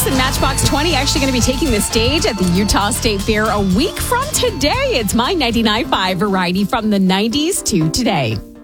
and Matchbox 20 actually going to be taking the stage at the Utah State Fair a week from today. It's My 99.5 variety from the 90s to today.